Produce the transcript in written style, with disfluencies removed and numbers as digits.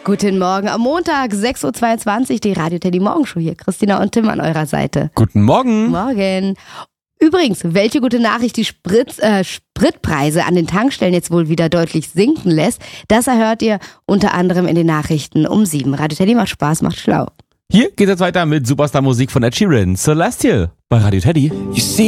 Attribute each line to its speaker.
Speaker 1: Guten Morgen am Montag, 6.22 Uhr, die Radio Teddy Morgenshow hier. Christina und Tim an eurer Seite.
Speaker 2: Guten Morgen.
Speaker 1: Morgen. Übrigens, welche gute Nachricht die Spritpreise an den Tankstellen jetzt wohl wieder deutlich sinken lässt, das erhört ihr unter anderem in den Nachrichten um 7. Radio Teddy macht Spaß, macht schlau.
Speaker 2: Hier geht es weiter mit Superstar-Musik von Ed Sheeran, Celestial bei Radio Teddy.